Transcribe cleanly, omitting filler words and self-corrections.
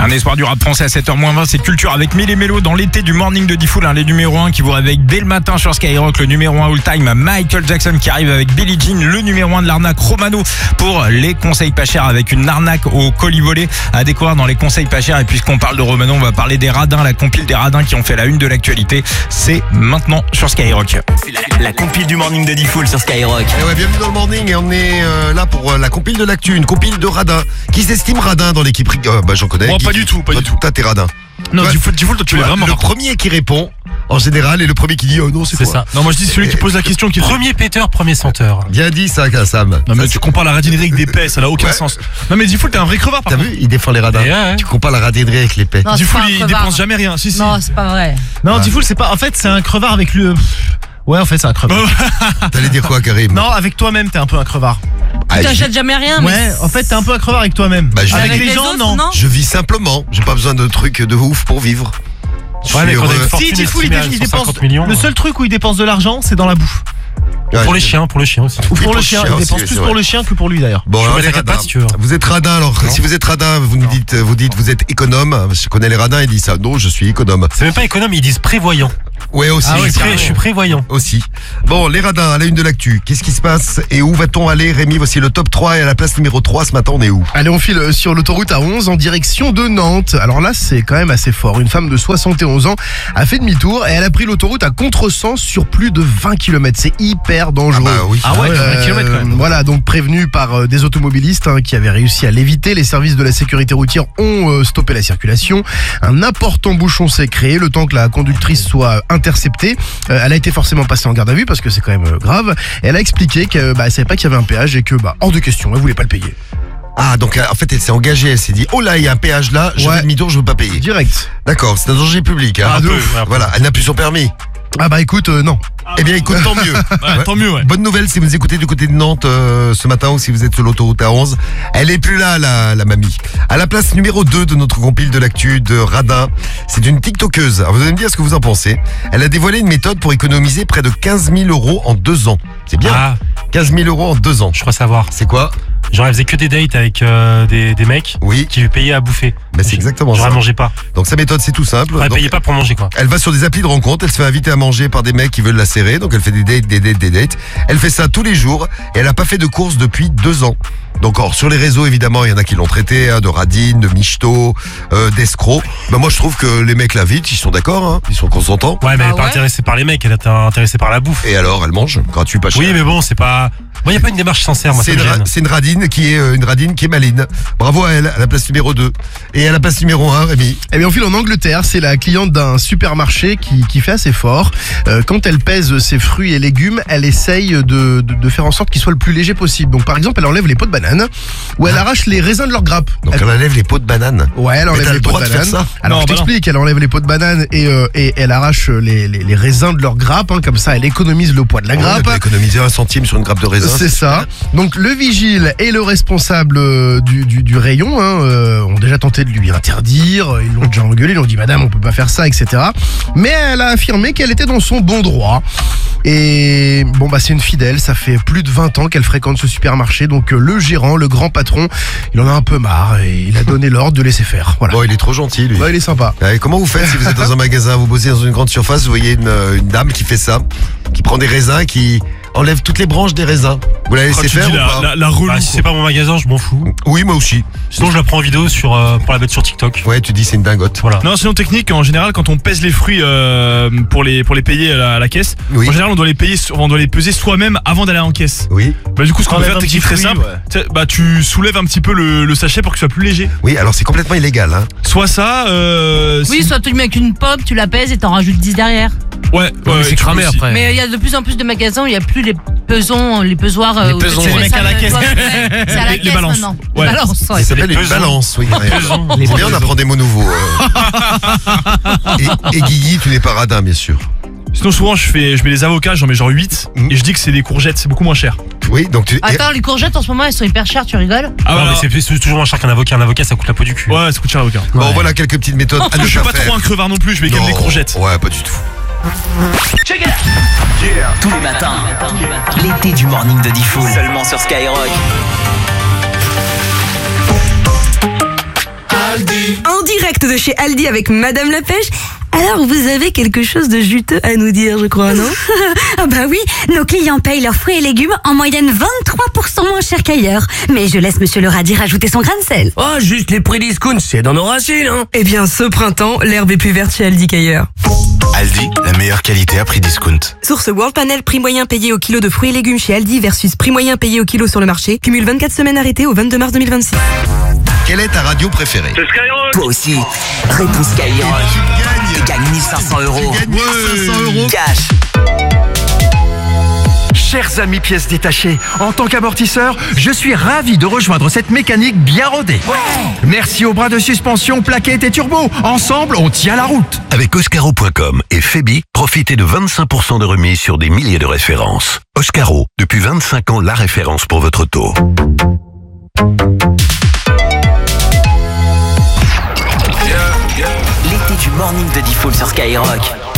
Un espoir du rap français à 7h-20, c'est Culture avec Mille et Mélo dans l'été du morning de Diffoul, les numéros 1 qui vous réveillent dès le matin sur Skyrock, le numéro 1 all time Michael Jackson qui arrive avec Billie Jean, le numéro 1 de l'arnaque Romano pour les conseils pas chers avec une arnaque au colis volé à découvrir dans les conseils pas chers. Et puisqu'on parle de Romano, on va parler des radins, la compile des radins qui ont fait la une de l'actualité. C'est maintenant sur Skyrock. La compile du morning de Diffoul sur Skyrock. Et ouais, bienvenue dans le morning et on est là pour la compile de l'actu, une compile de radins. Qui s'estime radin dans l'équipe? J'en connais. Moi, pas du tout. Toi, t'es radin. Non, Ouais. Diffoul, toi, tu es vraiment. Le premier qui répond, en général, et le premier qui dit oh non, c'est C'est toi. ça. Non, moi je dis celui qui pose la question qui Premier péteur, premier senteur. Bien dit ça, Sam. Non, mais Ça, tu compares la radinerie avec des paix, ça n'a aucun Ouais. sens. Non, mais Diffoul, t'es un vrai crevard par T'as contre. vu, il défend les radins. Et ouais. Tu compares la radinerie avec les paix. Non, c'est Diffoul, pas un il crevard. dépense jamais rien. Si. Non, c'est pas vrai. Non, Ouais. Diffoul, c'est pas. En fait, c'est un crevard avec le. Ouais, en fait, c'est un crevard. T'allais dire quoi, Karim? Non, avec toi-même, t'es un peu un crevard. Ah, Tu je- t'achètes jamais rien, mais. Ouais, en fait, t'es un peu un crevard avec toi-même. Bah, je- avec, Avec les gens, autres, non. Je vis simplement. J'ai pas besoin de trucs de ouf pour vivre. Je Ouais, suis mais quand on a heureux. une fortune Si, Diffoul, estimée à il dépense. 150 millions. Le seul truc où il dépense de l'argent, c'est dans la bouffe. Ouais. Pour les chiens aussi. Ou Oui, pour le chien. chien Il aussi, dépense c'est plus vrai. pour le chien que pour lui d'ailleurs. Bon, Je alors peux les mettre à quatre radins. pattes, si tu veux. Vous êtes radin, alors Non. si vous êtes radin, vous dites vous êtes économe. Je connais les radins, ils disent ça. Non, je suis économe. C'est même pas économe, ils disent prévoyant. Ouais, aussi. Ah ouais, je suis prévoyant. Aussi. Bon, les radins, à la une de l'actu. Qu'est-ce qui se passe et où va-t-on aller, Rémi? Voici le top 3 et à la place numéro 3, ce matin, on est où? Allez, on file sur l'autoroute A11 en direction de Nantes. Alors là, c'est quand même assez fort. Une femme de 71 ans a fait demi-tour et elle a pris l'autoroute à contresens sur plus de 20 km. C'est hyper dangereux. Ah bah oui. Ah ouais, 20 km quand même. Voilà, donc prévenu par des automobilistes qui avaient réussi à l'éviter. Les services de la sécurité routière ont stoppé la circulation. Un important bouchon s'est créé le temps que la conductrice soit interceptée. Elle a été forcément passée en garde à vue parce que c'est quand même grave. Et elle a expliqué qu'elle savait pas qu'il y avait un péage et que hors de question, elle voulait pas le payer. Ah, donc en fait, elle s'est engagée, elle s'est dit, oh là, il y a un péage là, je Ouais. fais demi-tour, je veux pas payer. Direct. D'accord, c'est un danger public. Hein. Un peu, ouais, un peu. Voilà, elle n'a plus son permis. Ah bah écoute, non. Eh bien, écoute, tant mieux. Ouais, tant mieux, ouais. Bonne nouvelle si vous écoutez du côté de Nantes ce matin ou si vous êtes sur l'autoroute A11. Elle est plus là, la mamie. À la place numéro 2 de notre compile de l'actu de Radin, c'est une TikTokeuse. Alors vous allez me dire ce que vous en pensez. Elle a dévoilé une méthode pour économiser près de 15 000 € en 2 ans. C'est bien. Ah, 15 000 € en 2 ans. je crois savoir. C'est quoi? Genre, elle faisait que des dates avec des mecs Oui, qui lui payaient à bouffer. bah c'est exactement Genre, ça. elle mangeait pas. Donc sa méthode, c'est tout simple. Enfin, elle Donc, payait pas pour manger, quoi. elle va sur des applis de rencontre, elle se fait inviter à manger par des mecs qui veulent la serrer, donc elle fait des dates. Elle fait ça tous les jours et elle n'a pas fait de courses depuis 2 ans. Donc or, sur les réseaux, évidemment, il y en a qui l'ont traité de radine, de michto, d'escroc. Ben, moi, je trouve que les mecs l'invitent, ils sont d'accord, hein, ils sont consentants. Ouais, mais elle est Ah pas ouais intéressée par les mecs, elle est intéressée par la bouffe. Et alors, elle mange, gratuit, pas cher. Oui, mais bon, c'est pas. Moi, y a pas une démarche sincère, moi, ça C'est me gêne. c'est une radine qui est maline. Bravo à elle, à la place numéro 2. Et à la place numéro 1, Rémi. Eh bien, on file en Angleterre. C'est la cliente d'un supermarché qui fait assez fort. Quand elle pèse ses fruits et légumes, elle essaye de faire en sorte qu'ils soient le plus léger possible. Donc, par exemple, elle enlève les pots de banane ou elle arrache les raisins de leur grappe. Donc elle enlève les pots de banane. Ouais, elle Mais enlève t'as les le pots droit de de faire banane. ça? Alors, Non, je bah t'explique, elle enlève les pots de banane et elle arrache les raisins de leur grappe. Comme ça, elle économise le poids de la Ouais, elle grappe. peut économiser 1 centime sur une grappe de raisin. C'est ça. Donc le vigile et le responsable du rayon ont déjà tenté de lui interdire. Ils l'ont déjà engueulé, ils l'ont dit madame on peut pas faire ça, etc. Mais elle a affirmé qu'elle était dans son bon droit. Et bon c'est une fidèle, ça fait plus de 20 ans qu'elle fréquente ce supermarché. Donc le gérant, le grand patron, il en a un peu marre et il a donné l'ordre de laisser faire. Voilà. Bon, il est trop gentil, lui. Ouais, il est sympa. Et comment vous faites si vous êtes dans un magasin, vous bossez dans une grande surface, vous voyez une dame qui fait ça, qui prend des raisins, qui enlève toutes les branches des raisins. Vous la laissez Tu faire dis ou pas la relou. Bah, si c'est pas mon magasin, je m'en fous. Oui, moi aussi. Sinon, je la prends en vidéo pour la mettre sur TikTok. Ouais, tu dis c'est une dingote. Voilà. Non, sinon technique, en général, quand on pèse les fruits pour les payer à la caisse, Oui. en général, on doit les peser soi-même avant d'aller en caisse. Oui. Bah du coup, ce qu'on peut Enlève faire, un technique petit très fruit, simple, ouais. tu soulèves un petit peu le sachet pour qu'il soit plus léger. Oui, alors c'est complètement illégal, hein. Soit ça, Oui, soit tu le mets avec une pomme, tu la pèses et t'en rajoutes 10 derrière. ouais, mais c'est tu peux cramé aussi. après. Mais il y a de plus en plus de magasins où il n'y a plus les pesoirs. Les où pesons, tu ouais. mets Les mecs ça, à la ouais, caisse. ouais, c'est à la Les caisse balances. maintenant. Ouais. Les balances, ouais. Ça s'appelle les une pesons. balance, oui. pesons. C'est bien, on apprend des mots nouveaux. Et Guigui, tu n'es pas radin, bien sûr. Sinon, souvent, je mets les avocats, j'en mets genre 8, et je dis que c'est des courgettes, c'est beaucoup moins cher. Oui, donc tu. Attends, les courgettes en ce moment elles sont hyper chères, tu rigoles? Ah, non, voilà. mais c'est toujours moins cher qu'un avocat. Un avocat, ça coûte la peau du cul. Ouais, ça coûte cher l'avocat. Bon, voilà quelques petites méthodes à ne Je suis pas pas faire. trop un crevard non plus, je mets quand même des Non, courgettes. Ouais, pas du tout. Tous les matins, l'été du morning de Diffoul. Seulement sur Skyrock. En direct gâteaux de chez Aldi avec Madame la Pêche. Alors, vous avez quelque chose de juteux à nous dire, je crois, non? Ah bah oui, nos clients payent leurs fruits et légumes en moyenne 23% moins cher qu'ailleurs. Mais je laisse monsieur le radis rajouter son grain de sel. Oh, juste les prix discount, c'est dans nos racines, hein. Eh bien, ce printemps, l'herbe est plus verte chez Aldi qu'ailleurs. Aldi, la meilleure qualité à prix discount. Source World Panel, prix moyen payé au kilo de fruits et légumes chez Aldi versus prix moyen payé au kilo sur le marché. Cumule 24 semaines arrêtées au 22 mars 2026. Quelle est ta radio préférée? Toi aussi, réponds Skyrock. Tu gagnes 1500 euros. Tu gagnes 1500 euros. Cash. Chers amis pièces détachées, en tant qu'amortisseur, je suis ravi de rejoindre cette mécanique bien rodée. Merci aux bras de suspension, plaquettes et turbo. Ensemble, on tient la route. Avec Oscaro.com et Febi, profitez de 25% de remise sur des milliers de références. Oscaro, depuis 25 ans, la référence pour votre auto. L'été du morning de Diffoul sur Skyrock.